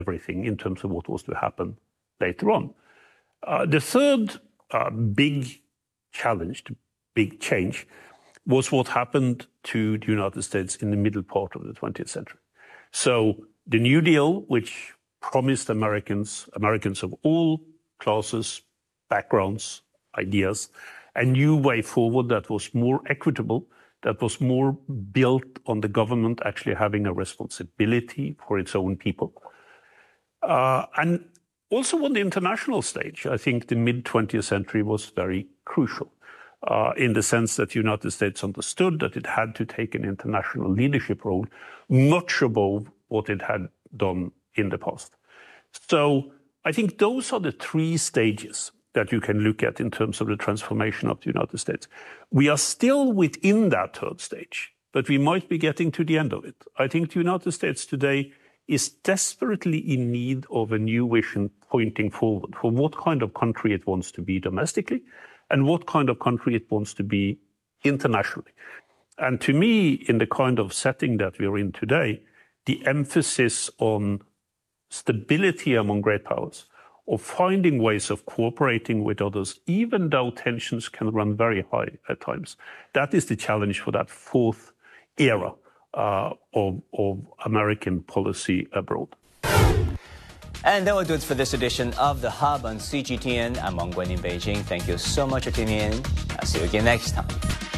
everything in terms of what was to happen later on. The third big challenge, big change, was what happened to the United States in the middle part of the 20th century. So the New Deal, which promised Americans of all classes, backgrounds, ideas, a new way forward that was more equitable, that was more built on the government actually having a responsibility for its own people. And also on the international stage, I think the mid-20th century was very crucial in the sense that the United States understood that it had to take an international leadership role much above what it had done in the past. So I think those are the three stages that you can look at in terms of the transformation of the United States. We are still within that third stage, but we might be getting to the end of it. I think the United States today is desperately in need of a new vision pointing forward for what kind of country it wants to be domestically and what kind of country it wants to be internationally. And to me, in the kind of setting that we're in today, the emphasis on stability among great powers, of finding ways of cooperating with others, even though tensions can run very high at times. That is the challenge for that fourth era of American policy abroad. And that will do it for this edition of The Hub on CGTN. I'm Wang Guan in Beijing. Thank you so much for tuning in. I'll see you again next time.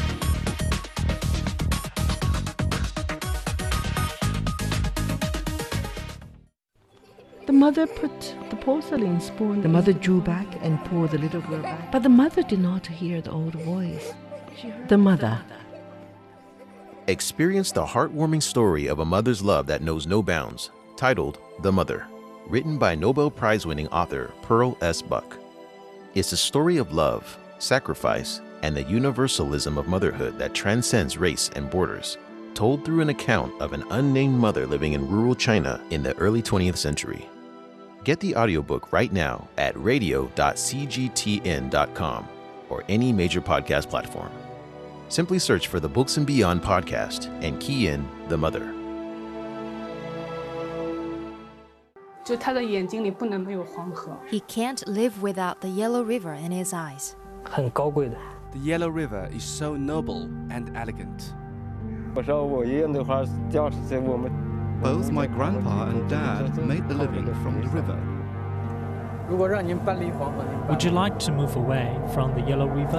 The mother put the porcelain spoon. The mother drew back and pulled the little girl back. But the mother did not hear the old voice. The mother. Experience the heartwarming story of a mother's love that knows no bounds, titled The Mother, written by Nobel Prize-winning author Pearl S. Buck. It's a story of love, sacrifice, and the universalism of motherhood that transcends race and borders, told through an account of an unnamed mother living in rural China in the early 20th century. Get the audiobook right now at radio.cgtn.com or any major podcast platform. Simply search for the Books and Beyond podcast and key in The Mother. He can't live without the Yellow River in his eyes. The Yellow River is so noble and elegant. Both my grandpa and dad made the living from the river. Would you like to move away from the Yellow River?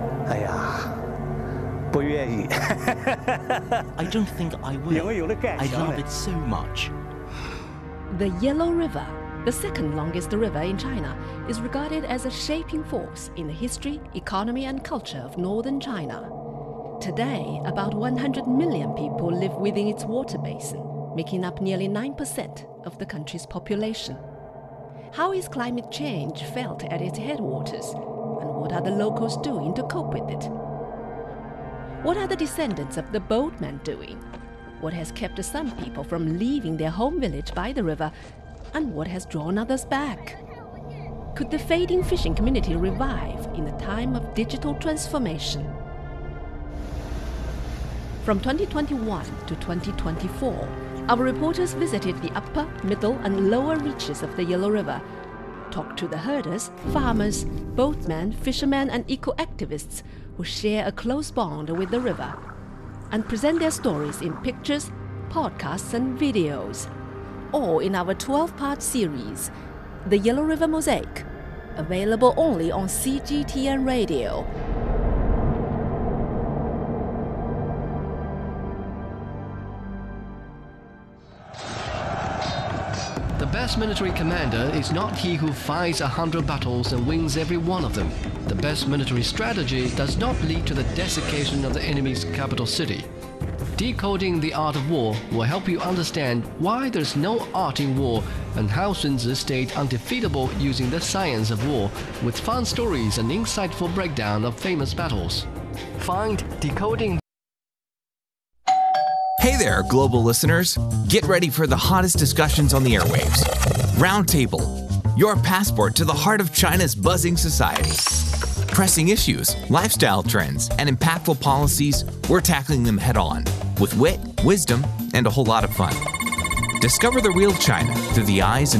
I don't think I will. I love it so much. The Yellow River, the second longest river in China, is regarded as a shaping force in the history, economy, and culture of northern China. Today, about 100 million people live within its water basin, making up nearly 9% of the country's population. How is climate change felt at its headwaters, and what are the locals doing to cope with it? What are the descendants of the boatmen doing? What has kept some people from leaving their home village by the river, and what has drawn others back? Could the fading fishing community revive in a time of digital transformation? From 2021 to 2024, our reporters visited the upper, middle, and lower reaches of the Yellow River, talked to the herders, farmers, boatmen, fishermen, and eco-activists who share a close bond with the river, and present their stories in pictures, podcasts, and videos, all in our 12-part series, The Yellow River Mosaic, available only on CGTN Radio. The best military commander is not he who fights 100 battles and wins every one of them. The best military strategy does not lead to the desiccation of the enemy's capital city. Decoding the Art of War will help you understand why there's no art in war and how Sun Tzu stayed undefeatable using the science of war, with fun stories and insightful breakdown of famous battles. Find Decoding. Hey there, global listeners. Get ready for the hottest discussions on the airwaves. Roundtable, your passport to the heart of China's buzzing society. Pressing issues, lifestyle trends, and impactful policies, we're tackling them head on with wit, wisdom, and a whole lot of fun. Discover the real China through the eyes and